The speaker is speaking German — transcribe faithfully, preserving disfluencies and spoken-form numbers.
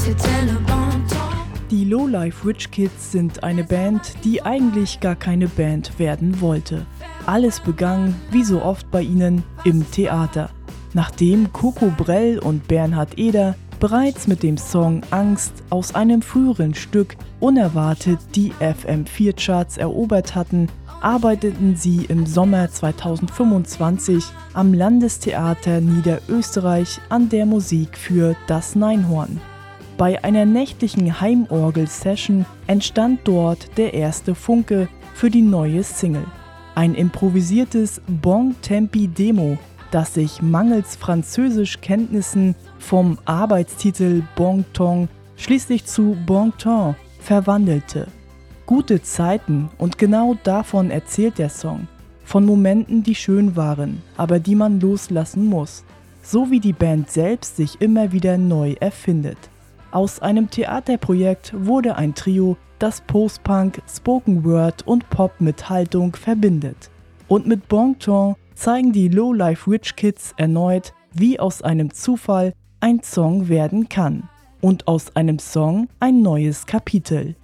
Die Low-Life Rich Kids sind eine Band, die eigentlich gar keine Band werden wollte. Alles begann, wie so oft bei ihnen, im Theater. Nachdem Coco Brell und Bernhard Eder bereits mit dem Song Angst aus einem früheren Stück unerwartet die F M vier Charts erobert hatten, arbeiteten sie im Sommer zweitausendfünfundzwanzig am Landestheater Niederösterreich an der Musik für Das Neinhorn. Bei einer nächtlichen Heimorgel-Session entstand dort der erste Funke für die neue Single. Ein improvisiertes Bon-Tempi-Demo, das sich mangels Französischkenntnissen vom Arbeitstitel Bon Ton schließlich zu Bon Temps verwandelte. Gute Zeiten, und genau davon erzählt der Song. Von Momenten, die schön waren, aber die man loslassen muss. So wie die Band selbst sich immer wieder neu erfindet. Aus einem Theaterprojekt wurde ein Trio, das Post-Punk, Spoken Word und Pop mit Haltung verbindet. Und mit Bon Temps zeigen die Low-Life Rich Kids erneut, wie aus einem Zufall ein Song werden kann. Und aus einem Song ein neues Kapitel.